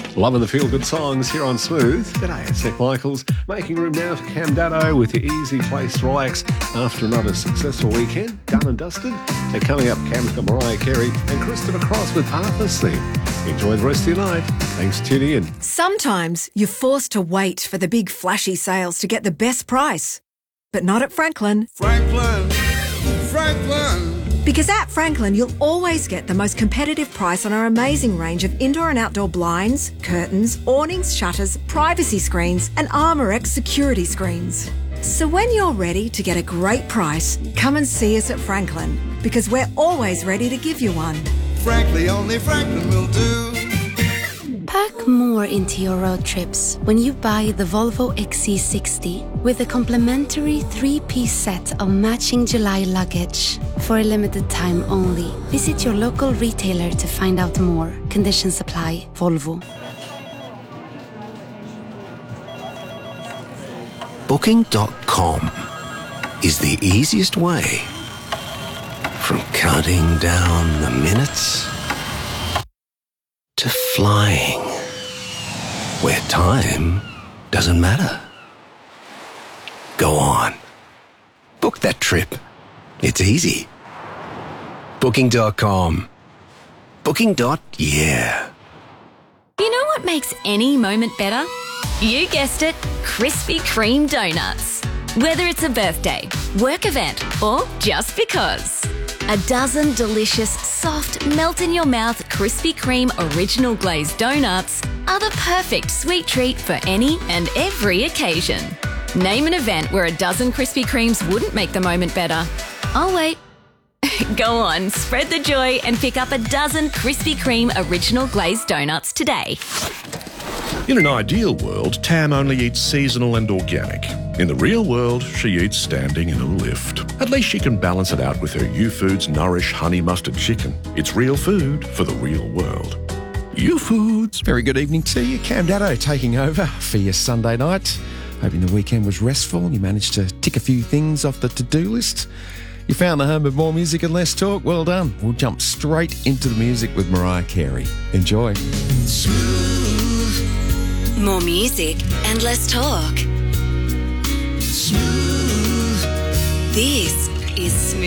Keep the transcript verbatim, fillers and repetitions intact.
Loving the feel-good songs here on Smooth. G'day, it's Nick Michaels. Making room now for Cam Dado with your easy place to relax after another successful weekend. Done and dusted. And coming up, Cam's got Mariah Carey and Christopher Cross with Arthur's Theme. Enjoy the rest of your night. Thanks for tuning in. Sometimes you're forced to wait for the big flashy sales to get the best price. But not at Franklin. Franklin, Franklin. Because at Franklin, you'll always get the most competitive price on our amazing range of indoor and outdoor blinds, curtains, awnings, shutters, privacy screens, and Armor-X security screens. So when you're ready to get a great price, come and see us at Franklin, because we're always ready to give you one. Frankly, only Franklin will do. Pack more into your road trips when you buy the Volvo X C sixty with a complimentary three-piece set of matching July luggage. For a limited time only, visit your local retailer to find out more. Conditions apply. Volvo. Booking dot com is the easiest way from counting down the minutes to flying, where time doesn't matter. Go on. Book that trip. It's easy. Booking dot com. Booking. Yeah. You know what makes any moment better? You guessed it, Krispy Kreme donuts. Whether it's a birthday, work event, or just because. A dozen delicious, soft, melt-in-your-mouth Krispy Kreme original glazed donuts are the perfect sweet treat for any and every occasion. Name an event where a dozen Krispy Kremes wouldn't make the moment better. I'll wait. Go on, spread the joy and pick up a dozen Krispy Kreme original glazed donuts today. In an ideal world, Tam only eats seasonal and organic. In the real world, she eats standing in a lift. At least she can balance it out with her U-Foods Nourish Honey Mustard Chicken. It's real food for the real world. U-Foods. Very good evening to you. Cam Dado taking over for your Sunday night. Hoping the weekend was restful and you managed to tick a few things off the to-do list. You found the home of more music and less talk. Well done. We'll jump straight into the music with Mariah Carey. Enjoy. Smooth, More music and less talk. smooth. This is Smooth.